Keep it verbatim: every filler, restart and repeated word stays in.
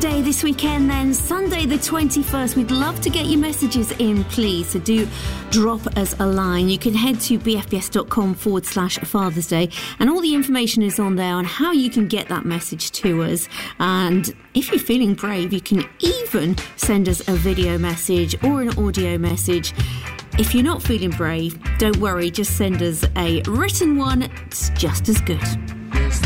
Day this weekend then, Sunday the twenty-first. We'd love to get your messages in, please, so do drop us a line. You can head to bfbs.com forward slash Father's Day, and all the information is on there on how you can get that message to us. And if you're feeling brave, you can even send us a video message or an audio message. If you're not feeling brave, don't worry, just send us a written one. It's just as good.